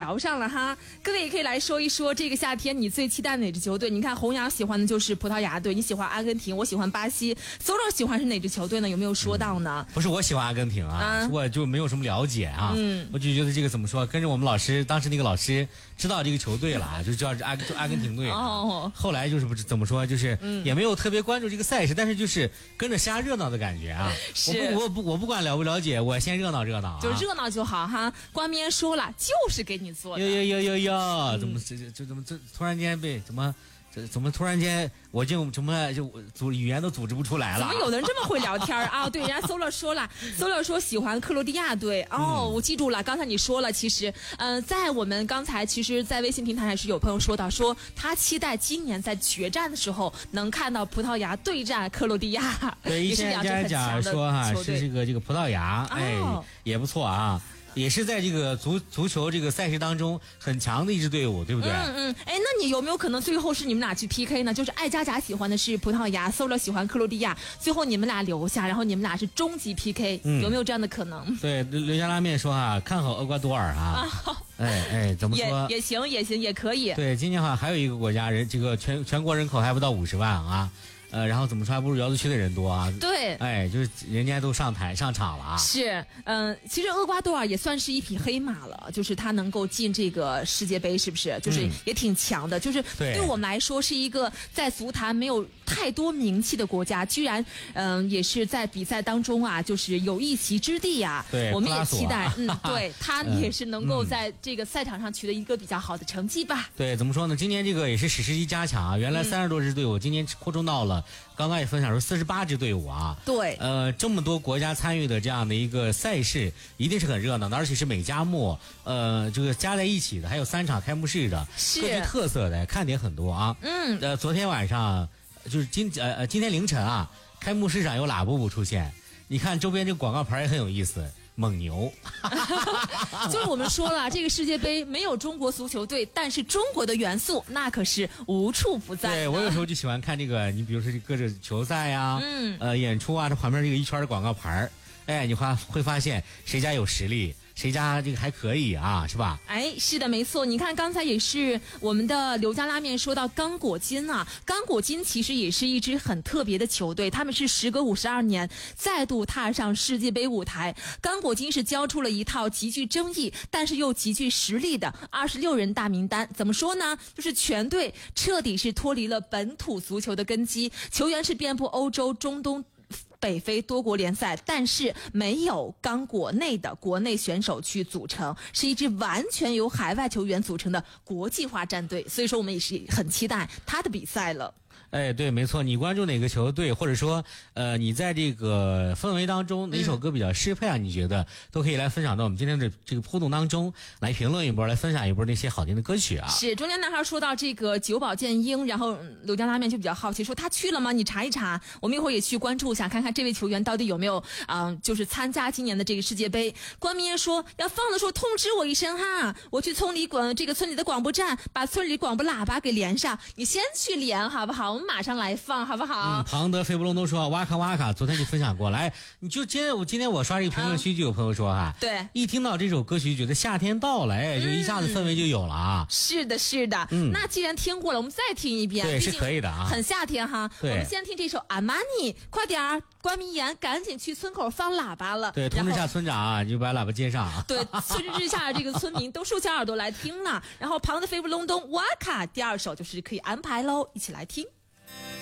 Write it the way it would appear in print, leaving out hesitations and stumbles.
聊上了哈。各位也可以来说一说这个夏天你最期待哪支球队？你看红瑶喜欢的就是葡萄牙队，你喜欢阿根廷，我喜欢巴西。Solo 喜欢是哪支球队呢？有没有说到呢？ 不是我喜欢阿根廷啊，我就没有什么了解啊。我就觉得这个怎么说，跟着我们老师，当时那个老师知道这个球队了，就叫阿根廷队。后来就是不是怎么说，就是也没有特别关注这个赛事，但是就是跟着瞎热闹的感觉啊。我不管了不了解，我先热闹热闹啊， 就热闹就好哈。官编说了，就是给你做的。 哟，怎么这突然间被怎么突然间我就语言都组织不出来了？ 怎么有的人这么会聊天啊？对，人家 Solo 说了，Solo 说喜欢克罗地亚队。我记住了，刚才你说了，其实在我们刚才其实，在微信平台上是有朋友说到，说他期待今年在决战的时候能看到葡萄牙对战克罗地亚。 对，一些家说哈是这个葡萄牙，也不错啊。也是在这个足球这个赛事当中很强的一支队伍，对不对？ 那你有没有可能最后是你们俩去 PK 呢？就是艾佳佳喜欢的是葡萄牙，Solo 喜欢克罗地亚，最后你们俩留下，然后你们俩是终极 PK，有没有这样的可能？ 对，刘家拉面说看好厄瓜多尔啊。怎么说？ 也行，也可以。 对，今年还有一个国家这个全国人口还不到50万啊。然后怎么说还不如瑶族区的人多啊？对，就是人家都上场了啊。 是，其实厄瓜多尔也算是一匹黑马了，就是他能够进这个世界杯，是不是？就是也挺强的，就是对我们来说是一个在足坛没有太多名气的国家，居然也是在比赛当中啊，就是有一席之地啊。 对， 我们也期待，对他也是能够在这个赛场上取得一个比较好的成绩吧。 对，怎么说呢？今年这个也是史诗级加强啊，原来30多支队伍，今年扩充到了。刚刚也分享说48支队伍啊， 对， 这么多国家参与的这样的一个赛事，一定是很热闹的，而且是每家末，这个加在一起的，还有3场开幕式的，各具特色的，看点很多啊。昨天晚上就是今天凌晨啊，开幕式上有喇布出现，你看周边这个广告牌也很有意思。蒙牛， 就是我们说了，这个世界杯没有中国足球队，但是中国的元素那可是无处不在。 对，我有时候就喜欢看这个，你比如说这各种球赛呀，演出啊，这旁边这个一圈的广告牌，你会发现谁家有实力。谁家这个还可以啊，是吧？ 是的，没错。你看刚才也是我们的刘家拉面说到刚果金啊，刚果金其实也是一支很特别的球队，他们是时隔52年再度踏上世界杯舞台。刚果金是交出了一套极具争议但是又极具实力的26人大名单。怎么说呢？就是全队彻底是脱离了本土足球的根基，球员是遍布欧洲、中东、北非多国联赛，但是没有刚果内的国内选手去组成，是一支完全由海外球员组成的国际化战队，所以说我们也是很期待他的比赛了。 对，没错，你关注哪个球队，或者说你在这个氛围当中哪首歌比较适配啊？你觉得都可以来分享到我们今天的这个互动当中，来评论一波，来分享一波那些好听的歌曲啊。 是，中间男孩说到这个久保建英，然后刘家拉面就比较好奇，说他去了吗？你查一查，我们一会儿也去关注一下，看看这位球员到底有没有就是参加今年的这个世界杯。关明说要放的时候通知我一声哈，我去村里的广播站把村里广播喇叭给连上，你先去连好不好？我们马上来放好不好？ 庞德飞不隆都说哇卡，昨天就分享过来，你就今天我刷这个评论区就有朋友说对， 一听到这首歌曲觉得夏天到了，就一下子氛围就有了啊。 是的，那既然听过了，我们再听一遍， 对，是可以的啊， 很夏天哈。我们先听这首阿玛尼，快点儿，关明言赶紧去村口放喇叭了。 对，通知下村长啊，你就把喇叭接上啊。 对，村之下这个村民都竖起耳朵来听了。然后庞德飞不隆咚哇卡，第2首就是可以安排喽，一起来听。